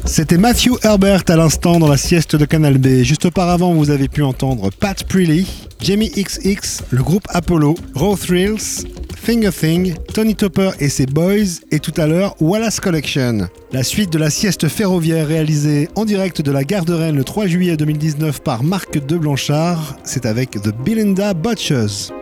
C'était Matthew Herbert à l'instant dans la sieste de Canal B. Juste auparavant, vous avez pu entendre Pat Prilly, Jamie XX, le groupe Apollo, Raw Thrills, Finger Thing, Tony Topper et ses Boys, et tout à l'heure Wallace Collection. La suite de la sieste ferroviaire réalisée en direct de la gare de Rennes le 3 juillet 2019 par Marc de Blanchard, c'est avec The Belinda Butchers.